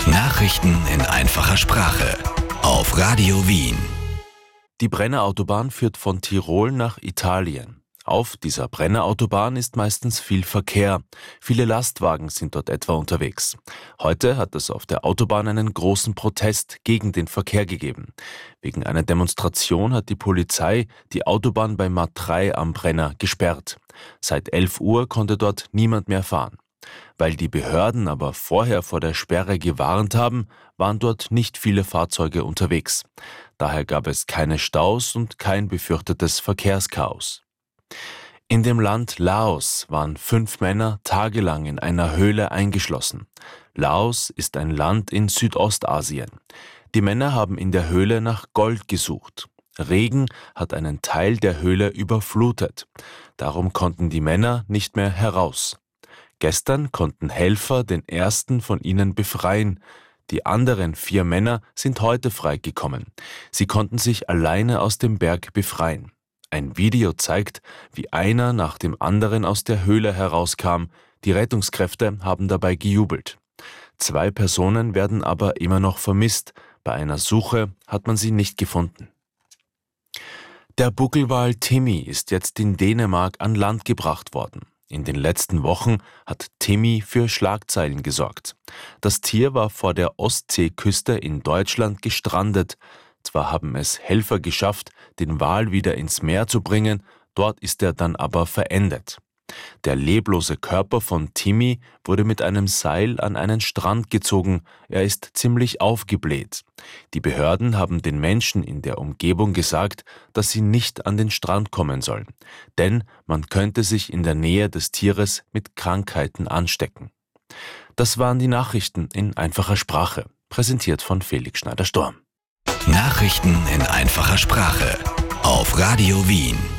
Nachrichten in einfacher Sprache auf Radio Wien. Die Brennerautobahn führt von Tirol nach Italien. Auf dieser Brennerautobahn ist meistens viel Verkehr. Viele Lastwagen sind dort etwa unterwegs. Heute hat es auf der Autobahn einen großen Protest gegen den Verkehr gegeben. Wegen einer Demonstration hat die Polizei die Autobahn bei Matrei am Brenner gesperrt. Seit 11 Uhr konnte dort niemand mehr fahren. Weil die Behörden aber vorher vor der Sperre gewarnt haben, waren dort nicht viele Fahrzeuge unterwegs. Daher gab es keine Staus und kein befürchtetes Verkehrschaos. In dem Land Laos waren 5 Männer tagelang in einer Höhle eingeschlossen. Laos ist ein Land in Südostasien. Die Männer haben in der Höhle nach Gold gesucht. Regen hat einen Teil der Höhle überflutet. Darum konnten die Männer nicht mehr heraus. Gestern konnten Helfer den ersten von ihnen befreien. Die anderen 4 Männer sind heute freigekommen. Sie konnten sich alleine aus dem Berg befreien. Ein Video zeigt, wie einer nach dem anderen aus der Höhle herauskam. Die Rettungskräfte haben dabei gejubelt. 2 Personen werden aber immer noch vermisst. Bei einer Suche hat man sie nicht gefunden. Der Buckelwal Timmy ist jetzt in Dänemark an Land gebracht worden. In den letzten Wochen hat Timmy für Schlagzeilen gesorgt. Das Tier war vor der Ostseeküste in Deutschland gestrandet. Zwar haben es Helfer geschafft, den Wal wieder ins Meer zu bringen, dort ist er dann aber verendet. Der leblose Körper von Timmy wurde mit einem Seil an einen Strand gezogen. Er ist ziemlich aufgebläht. Die Behörden haben den Menschen in der Umgebung gesagt, dass sie nicht an den Strand kommen sollen, denn man könnte sich in der Nähe des Tieres mit Krankheiten anstecken. Das waren die Nachrichten in einfacher Sprache, präsentiert von Felix Schneider-Storm. Nachrichten in einfacher Sprache auf Radio Wien.